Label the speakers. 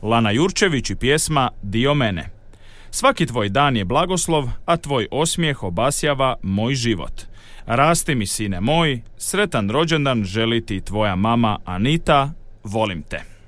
Speaker 1: Lana Jurčević i pjesma Dio mene. Svaki tvoj dan je blagoslov, a tvoj osmijeh obasjava moj život. Rasti mi, sine moj, sretan rođendan želi ti tvoja mama Anita, volim te.